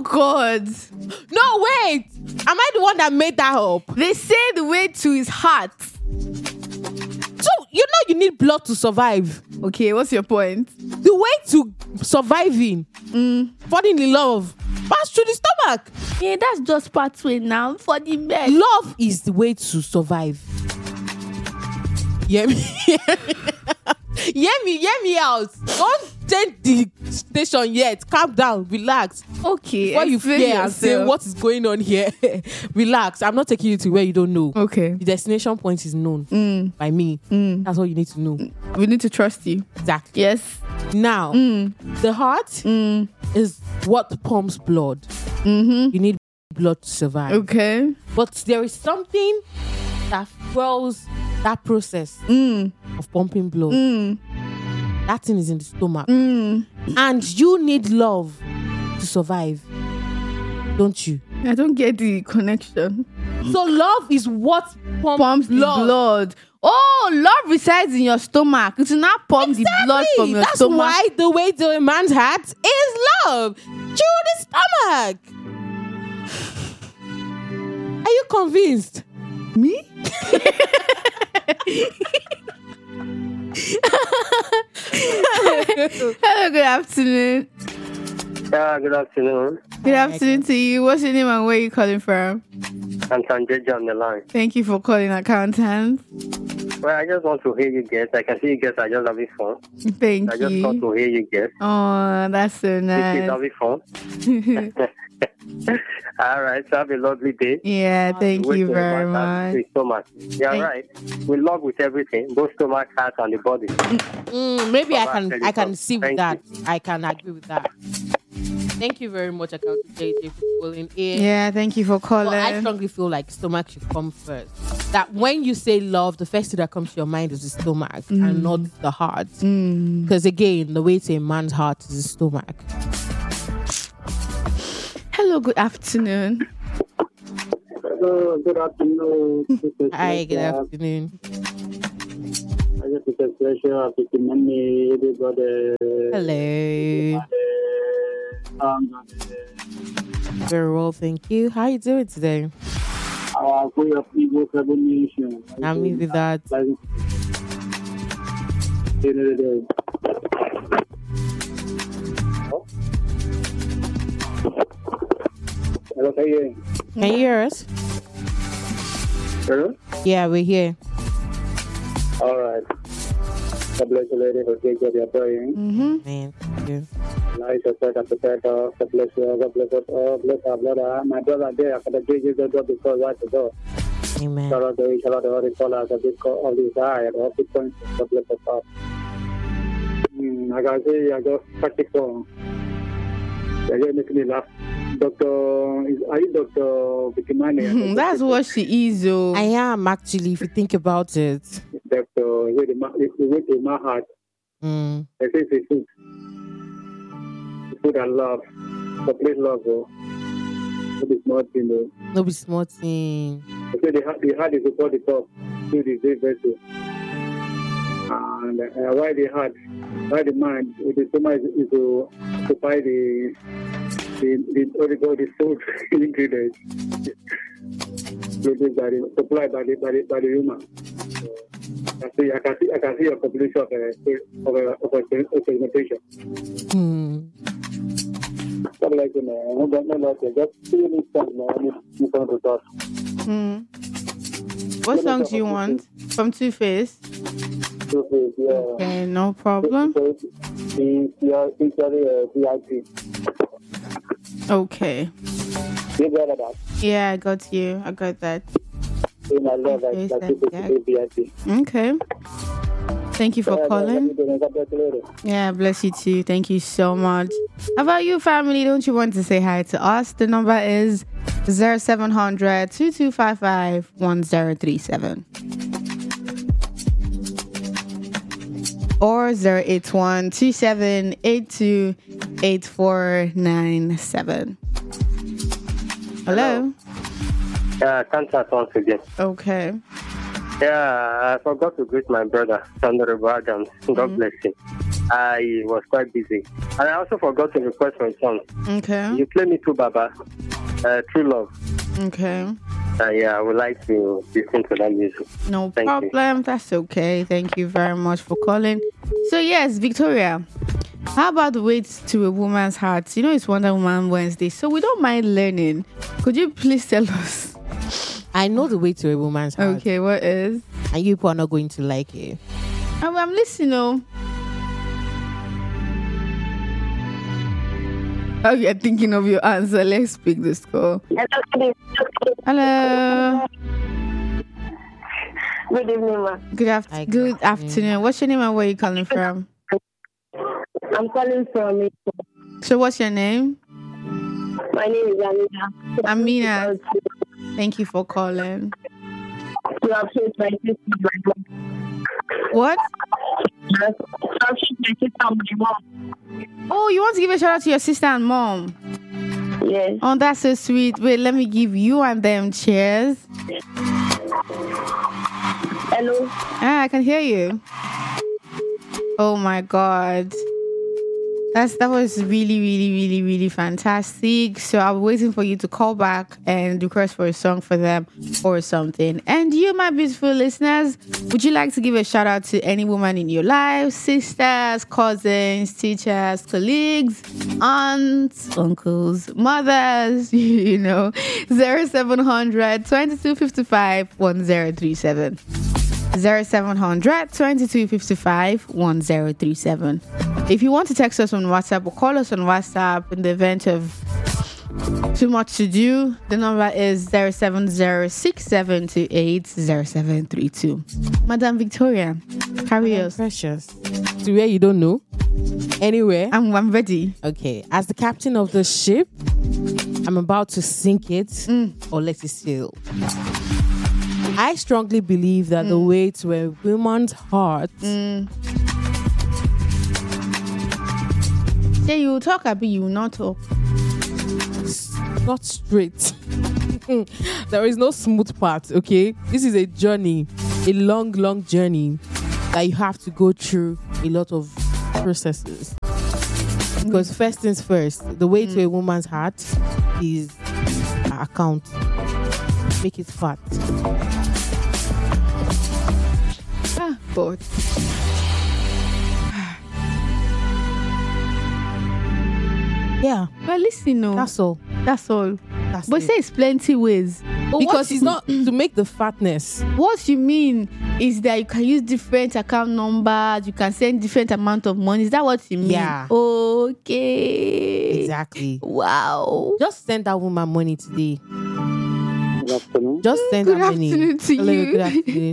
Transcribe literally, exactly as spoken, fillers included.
God. No, wait. Am I the one that made that up? They say the way to his heart. So, you know you need blood to survive. Okay, what's your point? The way to surviving, mm. falling in love, pass through the stomach. Yeah, that's just pathway now for the best. Love is the way to survive. Hear me? Hear me, hear me out. Don't change the station yet. Calm down, relax. Okay. Before you fear and say what is going on here, relax. I'm not taking you to where you don't know. Okay. The destination point is known mm. by me. Mm. That's all you need to know. We need to trust you. Exactly. Yes. Now, mm. the heart mm. is what pumps blood. Mm-hmm. You need blood to survive. Okay. But there is something that fuels that process mm. of pumping blood. Mm. That thing is in the stomach. Mm. And you need love to survive. Don't you? I don't get the connection. So love is what pumps, pumps blood. the blood. Oh, love resides in your stomach. It will not pump exactly. the blood from your That's stomach. That's why the way to a man's heart is love. Through the stomach. Are you convinced? Me? Hello, good afternoon. Yeah, good afternoon. Good afternoon to you. What's your name and where are you calling from? I'm Sanjeja on the line. Thank you for calling, accountant. Well, I just want to hear you guess. I can see you guess. I just having fun. Thank I you. just want to hear you guess. Oh, that's so nice. This is having fun. All right, so have a lovely day. Yeah, thank Wait you very much. So much. Yeah, thank right. We love with everything, both stomach, heart, and the body. Mm, maybe I can I can see with thank that. You. I can agree with that. Thank you very much, Accountant J J, for calling in. Yeah, thank you for calling. Well, I strongly feel like stomach should come first. That when you say love, the first thing that comes to your mind is the stomach mm. and not the heart. Because mm. again, the way to a man's heart is the stomach. Hello, good afternoon. Hello, good afternoon. Hi, good afternoon. I just it's a pleasure of meeting many everybody. Hello. Very well, thank you. How are you doing today? Uh, for your people, seven nation. I'm with that. Hello, can you hear me? Can you hear us? Hello? Yeah, we're here. All right. God bless you, lady, for taking care of your praying. Mm-hmm. Man, thank you. Nice, I said, God bless you, God bless us all, bless our brother. My brother there, after the day, Jesus, God, because right to go. Amen. Shout out to each other, all the callers of this of this eye, and all the points, God bless us all. Mm, I can say, I just practical. You're going to make me laugh. Doctor, is, are you Doctor Vikimani? That's what she is, oh. I am, actually, if you think about it. Doctor, with the my heart. Mm. I say it's food. Food and love. Complete love, oh. No be small thing, oh. No be small thing. I say the heart, the heart is before the top. Food is very vessel. And uh, why the heart, why the mind, with the stomach is, is to supply the the the what they call the food ingredients. Supplied by the by the by the human. So, I see, I can see, I can see your completion of a of a of a experimentation. Hmm. I'm like, you know, no, no, no, just see me song, man. You want to talk. Hmm. What song do you want from Two Face? Two Face, yeah. Okay, no problem. Okay. You got that? Yeah, I got you. I got that. In my love, I like okay. Thank you for calling. Yeah, bless you too. Thank you so much. How about you, family? Don't you want to say hi to us? The number is zero seven zero zero, two two five five, one zero three seven. Or zero eight one, two seven eight two, eight four nine seven. Hello? Yeah, thanks once again. Okay. Yeah, I forgot to greet my brother, Sandra Adams. God mm-hmm. bless him. I was quite busy. And I also forgot to request for a song. Okay. You play me too, Baba. Uh, True Love. Okay. Uh, yeah, I would like to listen to that music. No Thank problem. You. That's okay. Thank you very much for calling. So, yes, Victoria, how about the way to a woman's heart? You know, it's Wonder Woman Wednesday, so we don't mind learning. Could you please tell us? I know the way to a woman's heart. Okay, what is? And you people are not going to like it. I'm, I'm listening. Oh. Oh, you're thinking of your answer. Let's pick this call. Hello. Good evening, ma. Good, after- Hi, good, good afternoon. afternoon. What's your name and where are you calling from? I'm calling from it. So what's your name? My name is Amina. Amina. Thank you for calling. You have changed my sister. What? Yes. You have changed my sister and my mom. Oh, you want to give a shout out to your sister and mom? Yes. Oh, that's so sweet. Wait, let me give you and them cheers. Hello. Ah, I can hear you. Oh my God. That's that was really, really, really, really fantastic. So I'm waiting for you to call back and request for a song for them or something. And you, my beautiful listeners, would you like to give a shout out to any woman in your life? Sisters, cousins, teachers, colleagues, aunts, uncles, mothers, you know, zero seven hundred twenty-two fifty-five one zero three seven. zero seven hundred twenty-two fifty-five one zero three seven. If you want to text us on WhatsApp or call us on WhatsApp in the event of too much to do, the number is zero seven zero six seven two eight zero seven three two. Madam Victoria, carry us. Precious. To where you don't know? Anywhere? I'm, I'm ready. Okay. As the captain of the ship, I'm about to sink it Mm. or let it sail. I strongly believe that mm. the way to a woman's heart. Mm. Yeah, you talk, Abi, you will not talk. Not straight. There is no smooth path, okay? This is a journey, a long, long journey that you have to go through a lot of processes. Mm. Because first things first, the way mm. to a woman's heart is her account. Make it fat. Ah, God. Yeah. But listen, no. That's all. That's all. That's but it. say it's plenty ways. But because it's not to make the fatness. What you mean is that you can use different account numbers, you can send different amount of money. Is that what you mean? Yeah. Okay. Exactly. Wow. Just send that woman money today. Good afternoon. Just send Good her money. afternoon to Hello, you. good afternoon.